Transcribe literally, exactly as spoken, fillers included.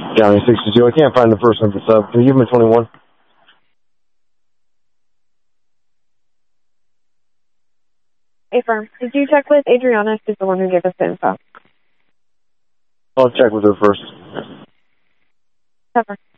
County sixty-two. I can't find the person for sub. Can you give him a twenty-one? Hey, firm. Did you check with Adriana? She's the one who gave us the info. I'll check with her first. Cover.